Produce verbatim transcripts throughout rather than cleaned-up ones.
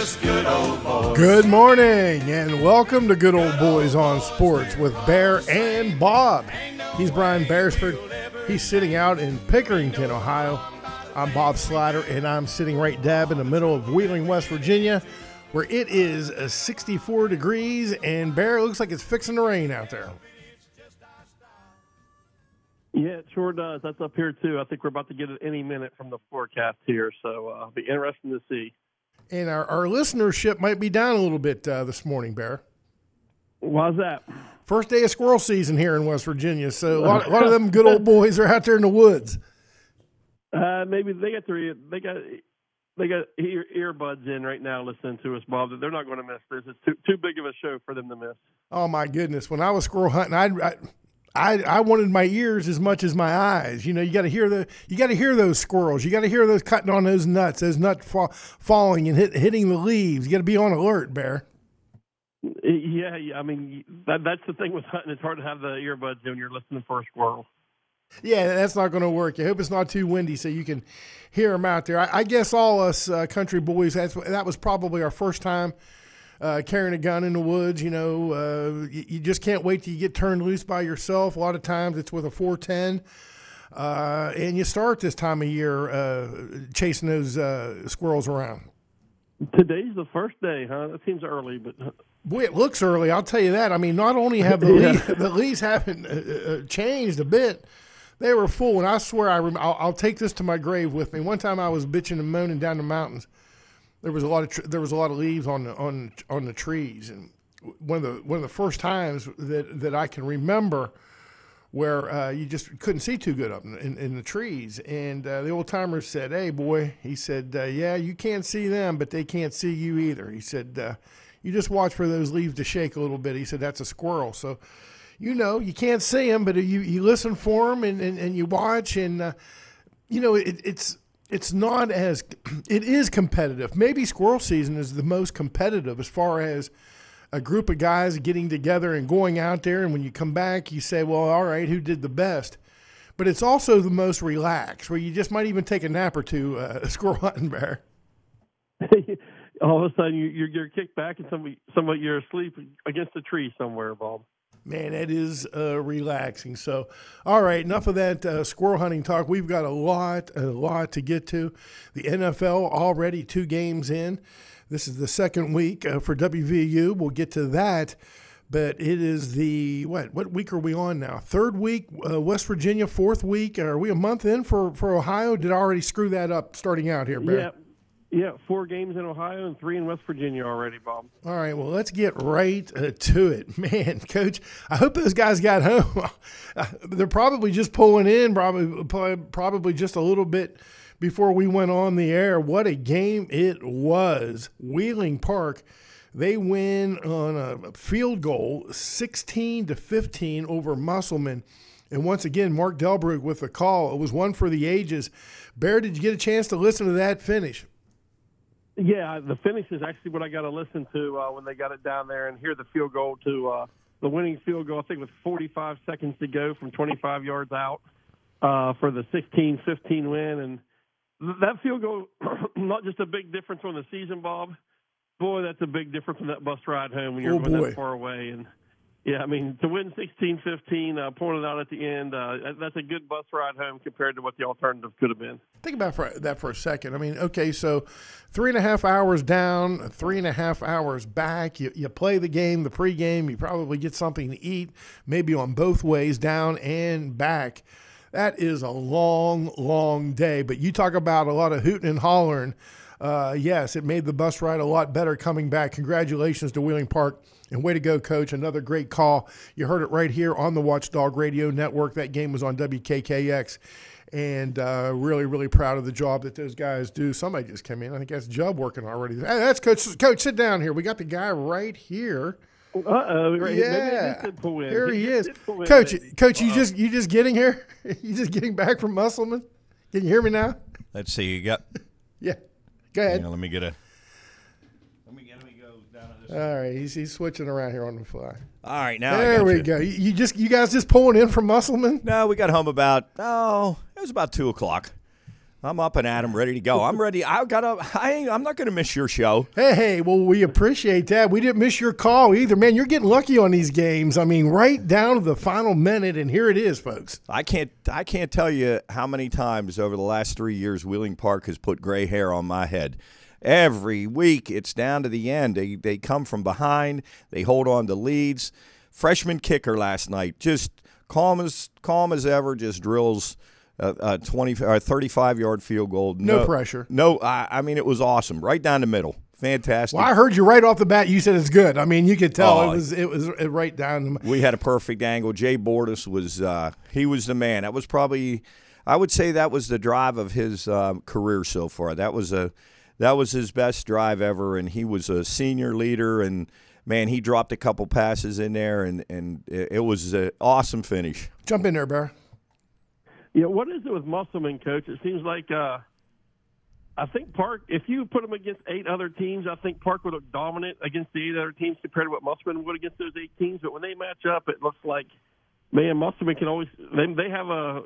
just good old boys. Good morning and welcome to Good Old Boys on Sports with Bear and Bob. He's Brian Beresford. He's sitting out in Pickerington, Ohio. I'm Bob Slider, and I'm sitting right dab in the middle of Wheeling, West Virginia, where it is sixty-four degrees, and Bear, looks like it's fixing to rain out there. Yeah, it sure does. That's up here, too. I think we're about to get it any minute from the forecast here, so uh, it'll be interesting to see. And our, our listenership might be down a little bit uh, this morning, Bear. Why's that? First day of squirrel season here in West Virginia, so a lot, a lot of them good old boys are out there in the woods. Uh, maybe they got their they got they got ear, earbuds in right now listening to us, Bob. They're not going to miss this. It's too too big of a show for them to miss. Oh my goodness! When I was squirrel hunting, I'd, I I I wanted my ears as much as my eyes. You know, you got to hear the you got to hear those squirrels. You got to hear those cutting on those nuts, those nuts fall, falling and hit, hitting the leaves. You got to be on alert, Bear. Yeah, yeah. I mean, that, that's the thing with hunting. It's hard to have the earbuds in when you're listening for a squirrel. Yeah, that's not going to work. I hope it's not too windy so you can hear them out there. I, I guess all us uh, country boys, that's that was probably our first time uh, carrying a gun in the woods. You know, uh, you, you just can't wait till you get turned loose by yourself. A lot of times it's with a four ten, uh, and you start this time of year uh, chasing those uh, squirrels around. Today's the first day, huh? That seems early, but boy, it looks early. I'll tell you that. I mean, not only have the yeah. leaves, the leaves haven't uh, uh, changed a bit. They were full, and I swear I rem- I'll, I'll take this to my grave with me. One time I was bitching and moaning down the mountains. There was a lot of tr- there was a lot of leaves on the on on the trees, and one of the one of the first times that, that I can remember where uh, you just couldn't see too good up in, in, in the trees. And uh, the old timer said, "Hey, boy," he said, uh, "yeah, you can't see them, but they can't see you either." He said, uh, "You just watch for those leaves to shake a little bit." He said, "That's a squirrel." So. You know, you can't see them, but you, you listen for them and, and, and you watch, and uh, you know it, it's it's not as it is competitive. Maybe squirrel season is the most competitive as far as a group of guys getting together and going out there. And when you come back, you say, "Well, all right, who did the best?" But it's also the most relaxed, where you just might even take a nap or two. Uh, squirrel hunting, Bear. All of a sudden, you, you're you're kicked back, and somebody somebody you're asleep against a tree somewhere, Bob. Man, it is uh, relaxing. So, all right, enough of that uh, squirrel hunting talk. We've got a lot, a lot to get to. The N F L already two games in. This is the second week uh, for W V U. We'll get to that, but it is the what? What week are we on now? Third week, uh, West Virginia. Fourth week. Are we a month in for, for Ohio? Did I already screw that up starting out here, Bear? Yeah. Yeah, four games in Ohio and three in West Virginia already, Bob. All right, well, let's get right uh, to it. Man, Coach, I hope those guys got home. They're probably just pulling in, probably, probably just a little bit before we went on the air. What a game it was. Wheeling Park, they win on a field goal, sixteen to fifteen over Musselman. And once again, Mark Delbrook with the call. It was one for the ages. Bear, did you get a chance to listen to that finish? Yeah, the finish is actually what I got to listen to uh, when they got it down there and hear the field goal to uh, the winning field goal. I think with forty-five seconds to go from twenty-five yards out uh, for the sixteen fifteen win. And th- that field goal, not just a big difference on the season, Bob. Boy, that's a big difference on that bus ride home when you're oh, going boy. that far away. And yeah, I mean, to win sixteen fifteen, uh, pulling it out at the end, uh, that's a good bus ride home compared to what the alternative could have been. Think about for, that for a second. I mean, okay, so three and a half hours down, three and a half hours back. You, you play the game, the pregame. You probably get something to eat, maybe on both ways, down and back. That is a long, long day. But you talk about a lot of hooting and hollering. Uh, yes, it made the bus ride a lot better coming back. Congratulations to Wheeling Park. And way to go, Coach. Another great call. You heard it right here on the Watchdog Radio Network. That game was on W K K X. And uh, really, really proud of the job that those guys do. Somebody just came in. I think that's Jubb working already. Hey, that's Coach. Coach, sit down here. We got the guy right here. Uh-oh. Right. Yeah. Maybe he pull in. Here he, he is. In, Coach, maybe. Coach, you Wow. just you just getting here? You just getting back from Musselman? Can you hear me now? Let's see. You got. Yeah. Go ahead. You know, let me get a. Let me get. Let me go down to this. All right. He's he's switching around here on the fly. All right. Now There I got we you. go. You, you just you guys just pulling in from Musselman? No, we got home about. Oh, it was about two o'clock. I'm up and at 'em, ready to go. I'm ready. I gotta. I ain't, I'm not gonna miss your show. Hey, hey, well, we appreciate that. We didn't miss your call either, man. You're getting lucky on these games. I mean, right down to the final minute, and here it is, folks. I can't. I can't tell you how many times over the last three years Wheeling Park has put gray hair on my head. Every week, it's down to the end. They they come from behind. They hold on to leads. Freshman kicker last night, just calm as calm as ever, just drills a, a twenty or thirty-five yard field goal. No, no pressure. No, I, I mean it was awesome, right down the middle. Fantastic. Well, I heard you right off the bat. You said it's good. I mean, you could tell oh, it was it was right down. We had a perfect angle. Jay Bordas was uh, he was the man. That was probably, I would say that was the drive of his um, career so far. That was a that was his best drive ever, and he was a senior leader. And man, he dropped a couple passes in there, and and it, it was an awesome finish. Jump in there, Bear. Yeah, what is it with Musselman, Coach? It seems like. Uh, I think Park, if you put them against eight other teams, I think Park would look dominant against the eight other teams compared to what Musselman would against those eight teams. But when they match up, it looks like, man, Musselman can always they, – they have a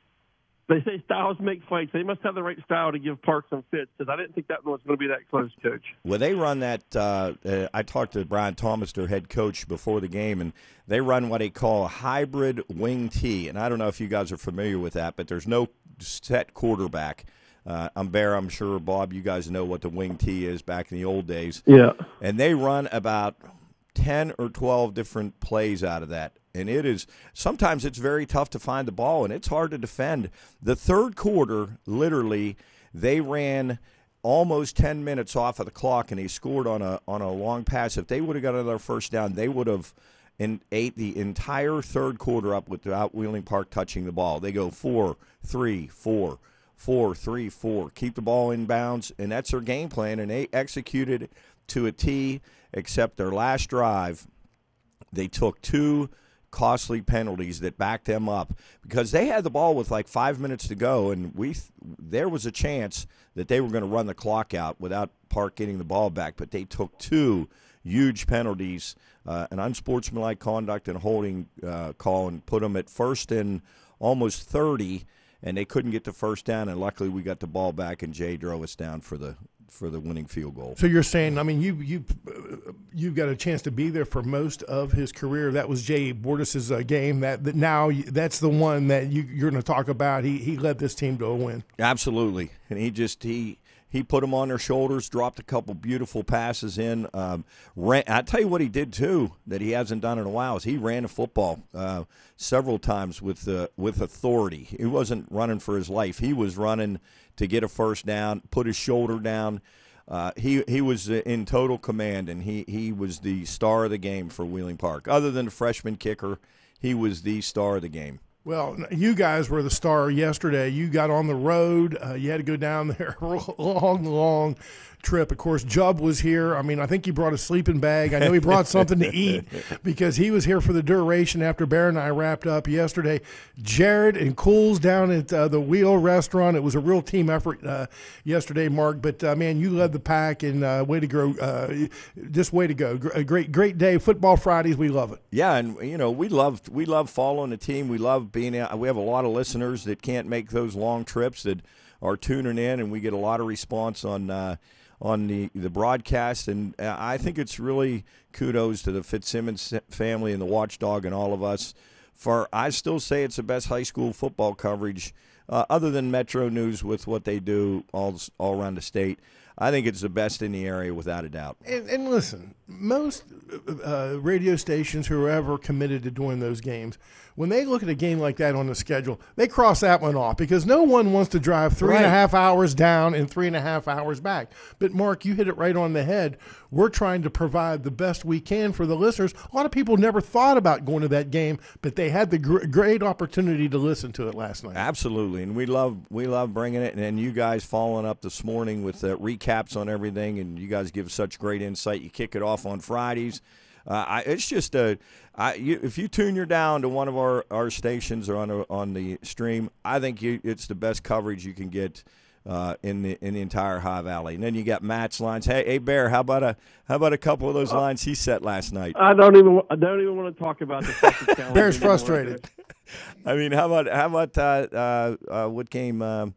– they say styles make fights. They must have the right style to give Park some fits, because I didn't think that one was going to be that close, Coach. Well, they run that uh, – uh, I talked to Brian Thomas, their head coach, before the game, and they run what they call a hybrid wing T. And I don't know if you guys are familiar with that, but there's no set quarterback. Uh, I'm Bear, I'm sure, Bob, you guys know what the wing T is back in the old days. Yeah. And they run about ten or twelve different plays out of that. And it is – sometimes it's very tough to find the ball, and it's hard to defend. The third quarter, literally, they ran almost ten minutes off of the clock, and they scored on a on a long pass. If they would have got another first down, they would have in, ate the entire third quarter up without Wheeling Park touching the ball. They go four, three, four. Four, three, four. Keep the ball in bounds, and that's their game plan, and they executed it to a T, except their last drive, they took two costly penalties that backed them up because they had the ball with like five minutes to go, and we there was a chance that they were going to run the clock out without Park getting the ball back, but they took two huge penalties, uh, an unsportsmanlike conduct and holding uh, call, and put them at first and almost thirty, and they couldn't get the first down, and luckily we got the ball back, and Jay drove us down for the for the winning field goal. So you're saying, I mean, you you you've got a chance to be there for most of his career. That was Jay Bordas's uh, game. That, that now that's the one that you, you're going to talk about. He he led this team to a win. Absolutely, and he just he. He put them on their shoulders, dropped a couple beautiful passes in. Um, ran, I tell you what he did too that he hasn't done in a while is he ran a football uh, several times with uh, with authority. He wasn't running for his life. He was running to get a first down, put his shoulder down. Uh, he he was in total command, and he, he was the star of the game for Wheeling Park. Other than the freshman kicker, he was the star of the game. Well, you guys were the star yesterday. You got on the road. Uh, you had to go down there a long, long trip. Of course, Jubb was here. I mean, I think he brought a sleeping bag. I know he brought something to eat because he was here for the duration after Bear and I wrapped up yesterday. Jared and Cools down at uh, the Wheel Restaurant. It was a real team effort uh, yesterday, Mark. But, uh, man, you led the pack, and uh, way to go. Uh, just way to go. A great, great day. Football Fridays, we love it. Yeah, and, you know, we love, we love following the team. We love being out. We have a lot of listeners that can't make those long trips that are tuning in, and we get a lot of response on uh, on the, the broadcast. And I think it's really kudos to the Fitzsimmons family and the Watchdog and all of us for, I still say it's the best high school football coverage uh, other than Metro News with what they do all, all around the state. I think it's the best in the area without a doubt. And, and listen, most uh, radio stations who are ever committed to doing those games, when they look at a game like that on the schedule, they cross that one off because no one wants to drive three right. and a half hours down and three and a half hours back. But, Mark, you hit it right on the head. We're trying to provide the best we can for the listeners. A lot of people never thought about going to that game, but they had the gr- great opportunity to listen to it last night. Absolutely, and we love we love bringing it. And then you guys following up this morning with uh, recaps on everything, and you guys give such great insight. You kick it off on Fridays. Uh, I, it's just a, I, you, if you tune your down to one of our, our stations or on a, on the stream, I think you, it's the best coverage you can get uh, in the in the entire High Valley. And then you got Matt's lines. Hey, hey Bear, how about a how about a couple of those lines he set last night? I don't even I don't even want to talk about the Bear's frustrated. I mean, how about how about uh, uh, uh, what game? Uh,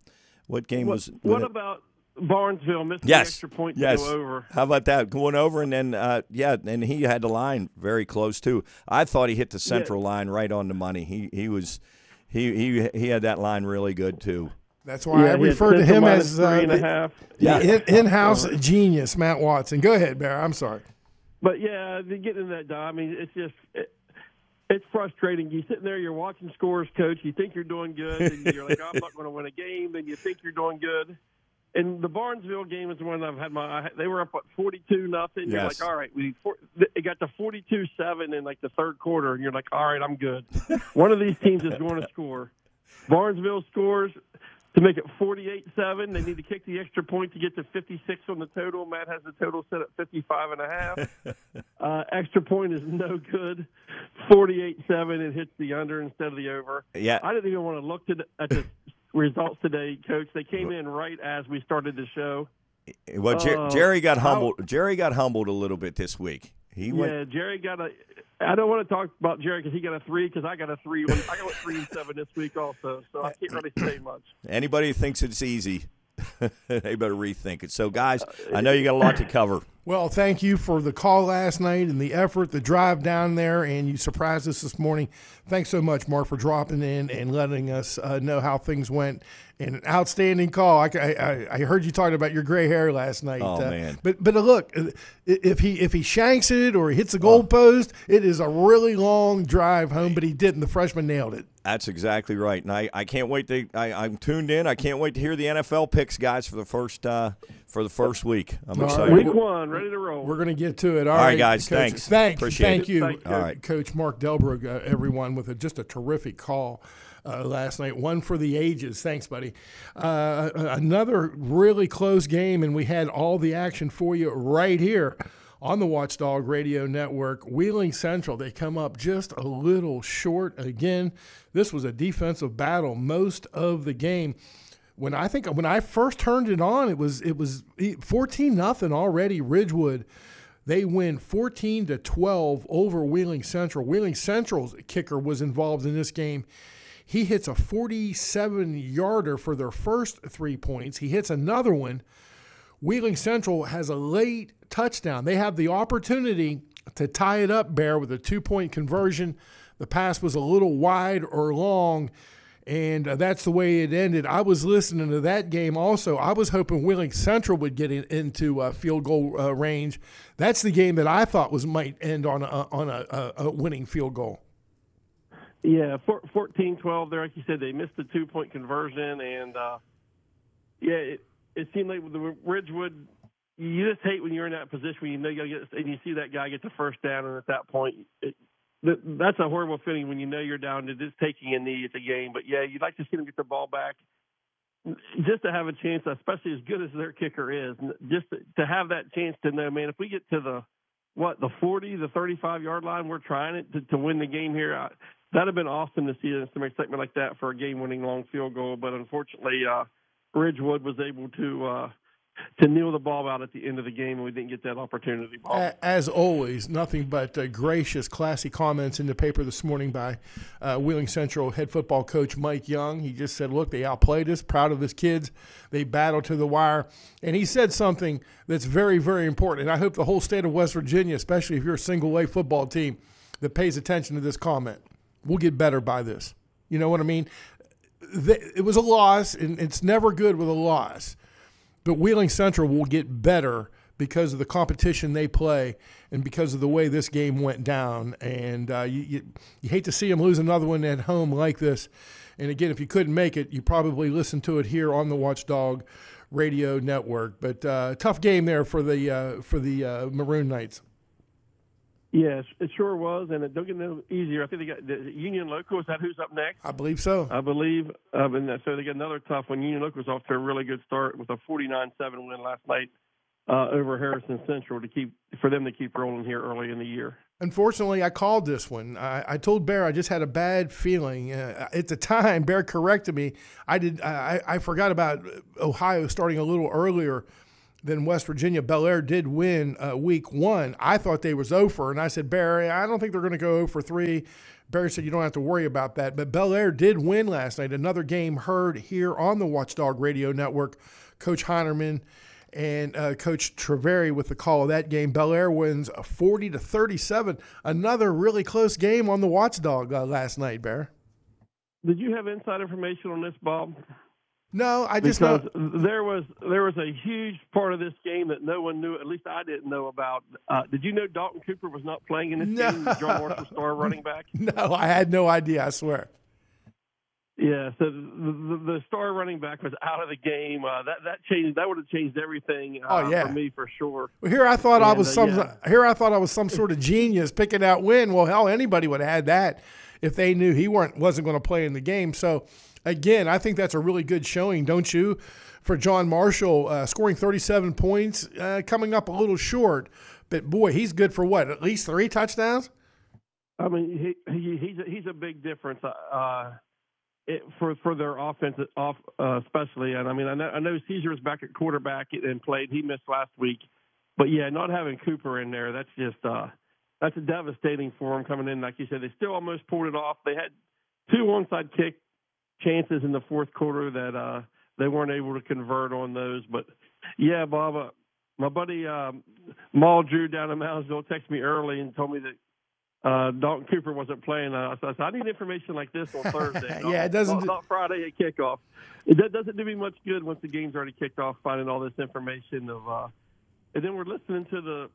What game What, was? what it? about Barnesville missing Yes. the extra point to yes. go over? How about that? Going over and then, uh, yeah, and he had the line very close too. I thought he hit the central Yeah. line right on the money. He he was, he he he had that line really good too. That's why I Yeah, we had refer to Central him minus as three uh, and a the, half. Yeah. the in, in-house genius, Matt Watson. Go ahead, Bear. I'm sorry. But yeah, the- getting into that, Don, I mean, it's just it, it's frustrating. You're sitting there, you're watching scores, coach. You think you're doing good, and you're like, I'm not going to win a game. Then you think you're doing good. And the Barnesville game is one I've had my. I, they were up at forty-two nothing. You're Yes. like, all right, we for, it got to forty-two seven in like the third quarter, and you're like, all right, I'm good. One of these teams is going to score. Barnesville scores to make it forty-eight seven. They need to kick the extra point to get to fifty-six on the total. Matt has the total set at fifty-five and a half. Uh, extra point is no good. forty-eight seven. It hits the under instead of the over. Yeah. I didn't even want to look to the, at the results today, Coach. They came in right as we started the show. Well, Jer- Uh, Jerry got how- humbled. Jerry got humbled a little bit this week. He went. Yeah, Jerry got a. I don't want to talk about Jerry because he got a three. Because I got a three. I got a three and seven this week also. So I can't really say much. Anybody who thinks it's easy, they better rethink it. So, guys, I know you got a lot to cover. Well, thank you for the call last night and the effort, the drive down there, and you surprised us this morning. Thanks so much, Mark, for dropping in and letting us uh, know how things went. And an outstanding call. I, I, I heard you talking about your gray hair last night. Oh, uh, man. But but uh, look, uh, if he if he shanks it or he hits the goal post, it is a really long drive home. But he didn't. The freshman nailed it. That's exactly right, and I, I can't wait to. I, I'm tuned in. I can't wait to hear the N F L picks, guys, for the first uh, for the first week. I'm All excited. right. Week one, ready to roll. We're going to get to it. All All right, right, guys, Coach. thanks. Thanks. Appreciate Thank it. you, Thanks, uh, All right. Coach Mark Delbrug, uh, everyone, with a, just a terrific call uh, last night. One for the ages. Thanks, buddy. Uh, another really close game, and we had all the action for you right here on the Watchdog Radio Network. Wheeling Central, they come up just a little short again. This was a defensive battle most of the game. When I think when I first turned it on, it was it was fourteen nothing already. Ridgewood, they win fourteen to twelve over Wheeling Central. Wheeling Central's kicker was involved in this game. He hits a forty-seven yarder for their first three points. He hits another one. Wheeling Central has a late touchdown. They have the opportunity to tie it up, Bear, with a two-point conversion. The pass was a little wide or long, and uh, that's the way it ended. I was listening to that game also. I was hoping Wheeling Central would get in, into uh, field goal uh, range. That's the game that I thought was might end on a, on a, a, a winning field goal. Yeah, fourteen twelve there. Like you said, they missed the two-point conversion. And, uh, yeah, it, it seemed like with the Ridgewood, you just hate when you're in that position when you know you're going to get – and you see that guy get the first down, and at that point, it, that's a horrible feeling when you know you're down to just taking a knee at the game. But, yeah, you'd like to see them get the ball back just to have a chance, especially as good as their kicker is, just to, to have that chance to know, man, if we get to the, what, the forty, the thirty-five-yard line, we're trying it to, to win the game here. I, that would have been awesome to see some excitement like that for a game-winning long field goal. But, unfortunately, uh, Ridgewood was able to uh, to kneel the ball out at the end of the game, and we didn't get that opportunity. As always, nothing but uh, gracious, classy comments in the paper this morning by uh, Wheeling Central head football coach Mike Young. He just said, look, they outplayed us, proud of his kids. They battled to the wire. And he said something that's very, very important. And I hope the whole state of West Virginia, especially if you're a single-A football team, that pays attention to this comment. We'll get better by this. You know what I mean? It was a loss, and it's never good with a loss. But Wheeling Central will get better because of the competition they play and because of the way this game went down. And uh, you, you, you hate to see them lose another one at home like this. And, again, if you couldn't make it, you probably listened to it here on the Watchdog Radio Network. But uh, tough game there for the uh, for the uh, Maroon Knights. Yes, it sure was, and it don't get no easier. I think they got the Union Local. Is that who's up next? I believe so. I believe, uh, and so they got another tough one. Union Local was off to a really good start with a forty-nine seven win last night uh, over Harrison Central to keep for them to keep rolling here early in the year. Unfortunately, I called this one. I, I told Bear I just had a bad feeling. Uh, at the time, Bear corrected me. I did. I, I forgot about Ohio starting a little earlier than West Virginia. Bel Air did win uh, week one. I thought they was over, and I said, Barry, I don't think they're going to go for three. Barry said, you don't have to worry about that. But Bel Air did win last night. Another game heard here on the Watchdog Radio Network. Coach Heinerman and uh, Coach Treveri with the call of that game. Bel Air wins forty to thirty-seven. Another really close game on the Watchdog uh, last night, Bear. Did you have inside information on this, Bob? No, I just because know there was there was a huge part of this game that no one knew. At least I didn't know about. Uh, did you know Dalton Cooper was not playing in this no. game? John Marshall, star running back. No, I had no idea. I swear. Yeah, so the, the, the star running back was out of the game. Uh, that that changed. That would have changed everything uh, oh, yeah. for me for sure. Well, here I thought and, I was uh, some. yeah. Here I thought I was some sort of genius picking out win. Well, hell, anybody would have had that if they knew he weren't wasn't going to play in the game. So, again, I think that's a really good showing, don't you, for John Marshall, uh, scoring thirty-seven points, uh, coming up a little short. But boy, he's good for what? At least three touchdowns. I mean, he, he he's a, he's a big difference. Uh, It, for for their offense, off uh, especially, and I mean, I know I know Caesar was back at quarterback and played. He missed last week, but yeah, not having Cooper in there, that's just uh, that's devastating for him coming in. Like you said, they still almost pulled it off. They had two onside kick chances in the fourth quarter that uh, they weren't able to convert on those. But yeah, Bob, uh, my buddy um, Maul Drew down in Moundsville texted me early and told me that. Uh, Dalton Cooper wasn't playing. Uh, so I said, I need information like this on Thursday. Not, yeah, it doesn't. Not, not Friday at kickoff. It doesn't do me much good once the game's already kicked off, finding all this information. Of, uh, and then we're listening to the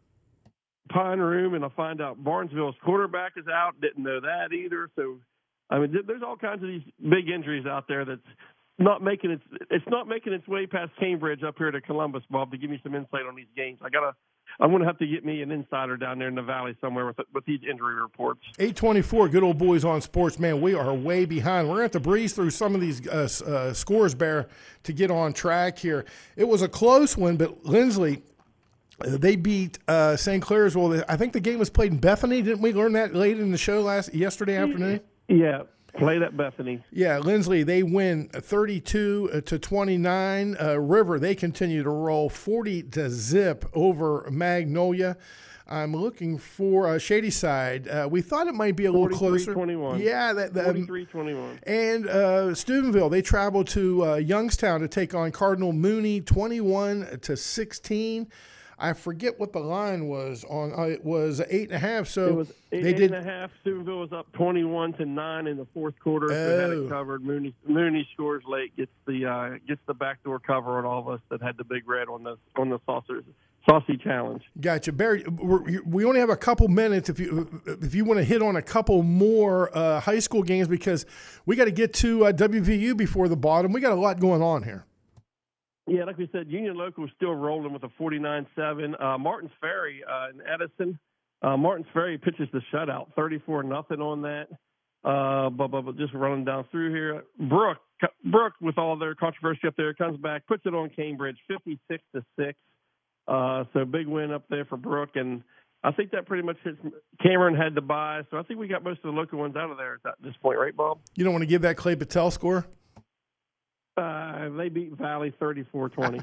Pine Room, and I find out Barnesville's quarterback is out. Didn't know that either. So, I mean, there's all kinds of these big injuries out there that's not making its it's not making its way past Cambridge up here to Columbus, Bob, to give me some insight on these games. I gotta. I'm going to have to get me an insider down there in the valley somewhere with with these injury reports. eight twenty-four, good old boys on sports. Man, we are way behind. We're going to have to breeze through some of these uh, uh, scores, Bear, to get on track here. It was a close one, but Lindsley, uh, they beat uh, Saint Clairsville. I think the game was played in Bethany. Didn't we learn that late in the show last yesterday afternoon? Yeah. Played at Bethany. Yeah, Lindsley, they win thirty-two to twenty-nine. Uh, River, they continue to roll forty to zip over Magnolia. I'm looking for uh, Shady Side. Uh, we thought it might be a little closer. twenty-one. Yeah, that, that forty-three twenty-one. And uh, Steubenville, they travel to uh, Youngstown to take on Cardinal Mooney, twenty-one to sixteen. I forget what the line was on. Uh, it was eight and a half. So it was eight, they eight did. and a half. Steubenville was up twenty-one to nine in the fourth quarter. So Oh. had it covered. Mooney Mooney scores late, gets the uh, gets the backdoor cover on all of us that had the big red on the on the saucer saucy challenge. Gotcha, Barry. We're, we only have a couple minutes. If you if you want to hit on a couple more uh, high school games, because we got to get to uh, W V U before the bottom. We got a lot going on here. Yeah, like we said, Union Local is still rolling with a forty-nine seven. Uh, Martins Ferry uh, in Edison. Uh, Martins Ferry pitches the shutout, thirty-four nothing on that. Uh, but, but, but just running down through here. Brook, Brook, with all their controversy up there, comes back, puts it on Cambridge, fifty-six to six. Uh, so big win up there for Brook. And I think that pretty much hits. Cameron had to buy. So I think we got most of the local ones out of there at this point, right, Bob? You don't want to give that Clay Patel score? Uh, they beat Valley thirty-four twenty.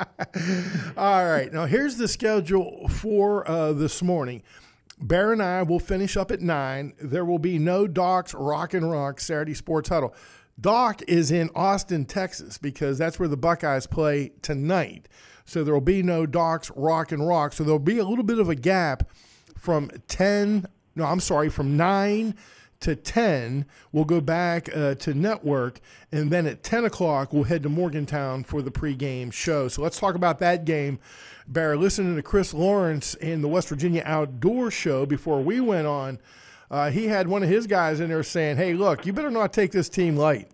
All right. Now, here's the schedule for uh, this morning. Bear and I will finish up at nine. There will be no Doc's Rock and Rock Saturday Sports Huddle. Doc is in Austin, Texas, because that's where the Buckeyes play tonight. So there will be no Doc's Rock and Rock. So there will be a little bit of a gap from ten, no, I'm sorry, from nine to ten. We'll go back uh, to network, and then at ten o'clock we'll head to Morgantown for the pregame show. So let's talk about that game. Bear, listening to Chris Lawrence in the West Virginia Outdoor Show before we went on, uh, he had one of his guys in there saying, hey, look, you better not take this team light.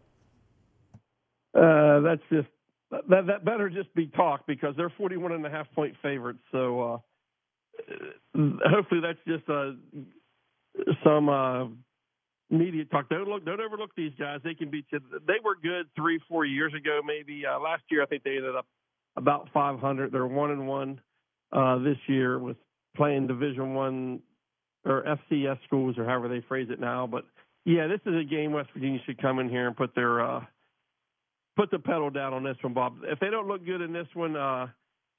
Uh, that's just that, that better just be talk, because they're forty-one and a half point favorites. So uh, hopefully that's just uh, some uh, media talk. Don't look, don't overlook these guys. They can beat you. They were good three, four years ago, maybe. Uh, last year, I think they ended up about five hundred. They're one and one uh, this year with playing Division One or F C S schools, or however they phrase it now. But yeah, this is a game West Virginia should come in here and put their uh, put the pedal down on this one, Bob. If they don't look good in this one, uh,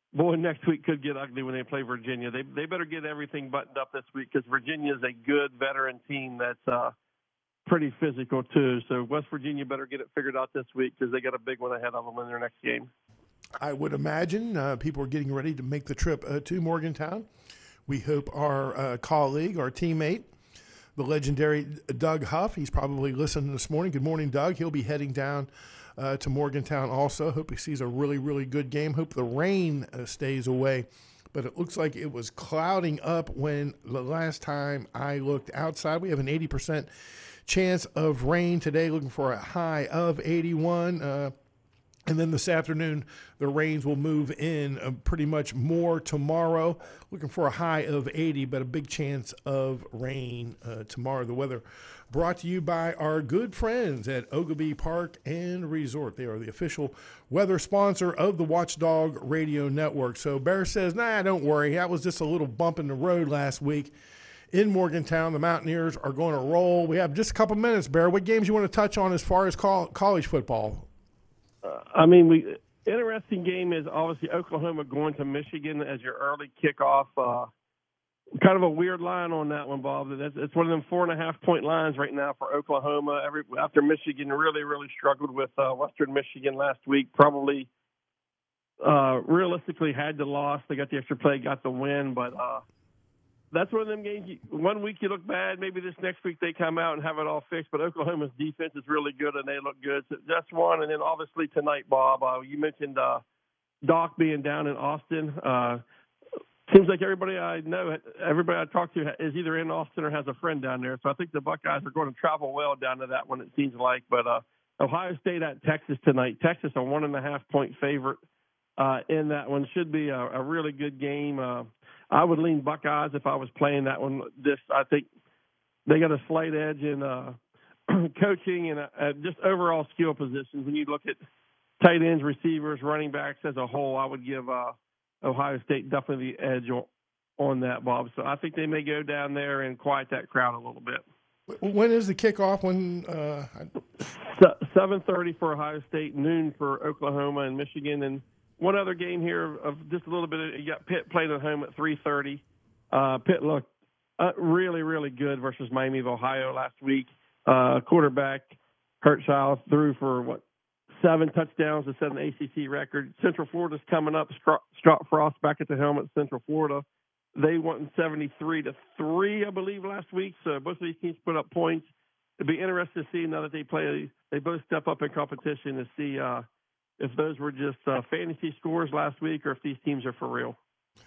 boy, next week could get ugly when they play Virginia. They they better get everything buttoned up this week because Virginia is a good veteran team that's uh, pretty physical too. So West Virginia better get it figured out this week because they got a big one ahead of them in their next game. I would imagine uh, people are getting ready to make the trip uh, to Morgantown. We hope our uh, colleague, our teammate, the legendary Doug Huff, he's probably listening this morning. Good morning, Doug. He'll be heading down uh, to Morgantown also. Hope he sees a really, really good game. Hope the rain uh, stays away. But it looks like it was clouding up when the last time I looked outside. We have an eighty percent chance of rain today, looking for a high of eighty-one. Uh, And then this afternoon, the rains will move in uh, pretty much more tomorrow. Looking for a high of eighty, but a big chance of rain uh, tomorrow. The weather brought to you by our good friends at Ogilvy Park and Resort. They are the official weather sponsor of the Watchdog Radio Network. So Bear says, nah, don't worry. That was just a little bump in the road last week in Morgantown. The Mountaineers are going to roll. We have just a couple minutes, Bear. What games you want to touch on as far as col- college football? Uh, I mean, we interesting game is obviously Oklahoma going to Michigan as your early kickoff. Uh, kind of a weird line on that one, Bob. That's, it's one of them four and a half point lines right now for Oklahoma. Every after Michigan really, really struggled with uh, Western Michigan last week, probably uh, realistically had the loss. They got the extra play, got the win, but uh, that's one of them games. You, one week you look bad, maybe this next week they come out and have it all fixed. But Oklahoma's defense is really good, and they look good. So that's one. And then obviously tonight, Bob, uh, you mentioned uh, Doc being down in Austin. Uh, seems like everybody I know, everybody I talk to is either in Austin or has a friend down there. So I think the Buckeyes are going to travel well down to that one, it seems like. But uh, Ohio State at Texas tonight. Texas a one and a half point favorite uh, in that one. Should be a, a really good game. Uh, I would lean Buckeyes if I was playing that one. This, I think they got a slight edge in uh, coaching and uh, just overall skill positions. When you look at tight ends, receivers, running backs as a whole, I would give uh, Ohio State definitely the edge on, on that, Bob. So I think they may go down there and quiet that crowd a little bit. When is the kickoff? When uh, seven thirty for Ohio State, noon for Oklahoma and Michigan, and one other game here of just a little bit. Of, you got Pitt playing at home at three thirty. Uh, Pitt looked uh, really, really good versus Miami of Ohio last week. Uh, quarterback Hertzschild threw for what seven touchdowns to set an A C C record. Central Florida's coming up. Scott Frost back at the helm at Central Florida. They won seventy-three to three, I believe, last week. So both of these teams put up points. It'd be interesting to see now that they play. They both step up in competition to see. Uh, if those were just uh, fantasy scores last week or if these teams are for real.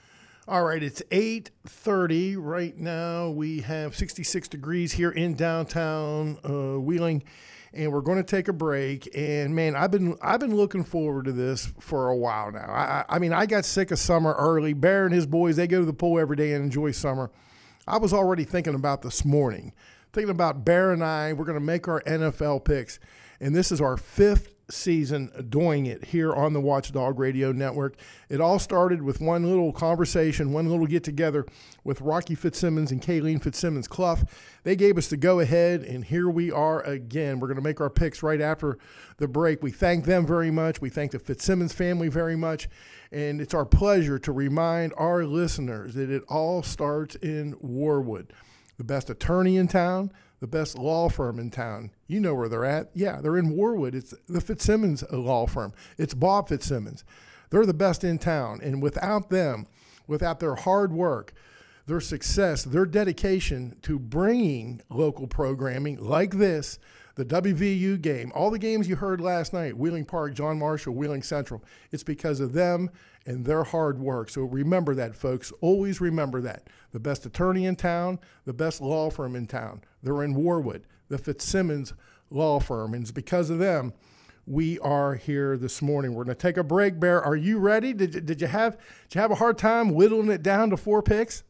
All right, it's eight thirty right now. We have sixty-six degrees here in downtown uh, Wheeling, and we're going to take a break. And, man, I've been I've been looking forward to this for a while now. I, I mean, I got sick of summer early. Bear and his boys, they go to the pool every day and enjoy summer. I was already thinking about this morning, thinking about Bear and I. We're going to make our N F L picks, and this is our fifth season doing it here on the Watchdog Radio Network. It all started with one little conversation, one little get-together with Rocky Fitzsimmons and Kayleen Fitzsimmons Clough. They gave us the go-ahead, and here we are again. We're going to make our picks right after the break. We thank them very much. We thank the Fitzsimmons family very much, and it's our pleasure to remind our listeners that it all starts in Warwood, the best attorney in town, the best law firm in town. You know where they're at. Yeah, they're in Warwood. It's the Fitzsimmons law firm. It's Bob Fitzsimmons. They're the best in town. And without them, without their hard work, their success, their dedication to bringing local programming like this, the W V U game, all the games you heard last night, Wheeling Park, John Marshall, Wheeling Central, it's because of them and their hard work. So remember that, folks. Always remember that. The best attorney in town, the best law firm in town. They're in Warwood, the Fitzsimmons law firm. And it's because of them we are here this morning. We're going to take a break, Bear. Are you ready? Did you, did you have did you have a hard time whittling it down to four picks?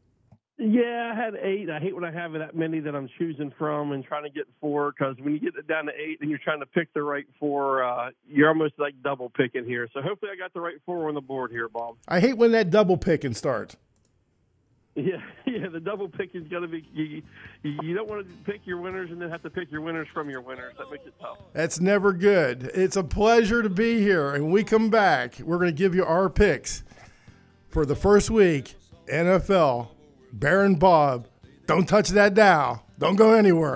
Yeah, I had eight. I hate when I have that many that I'm choosing from and trying to get four, because when you get it down to eight and you're trying to pick the right four, uh, you're almost like double picking here. So hopefully I got the right four on the board here, Bob. I hate when that double picking starts. Yeah, yeah, the double pick is going to be you, – you don't want to pick your winners and then have to pick your winners from your winners. That makes it tough. That's never good. It's a pleasure to be here. And when we come back, we're going to give you our picks for the first week, N F L, Bear and Bob, don't touch that dial. Don't go anywhere.